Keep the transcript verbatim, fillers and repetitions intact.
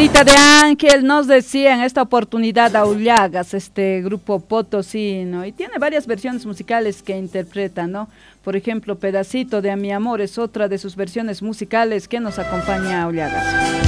Mamita de Ángel nos decía en esta oportunidad Aullagas, este grupo potosino, y tiene varias versiones musicales que interpreta, ¿no? Por ejemplo, Pedacito de A Mi Amor es otra de sus versiones musicales que nos acompaña a Aullagas.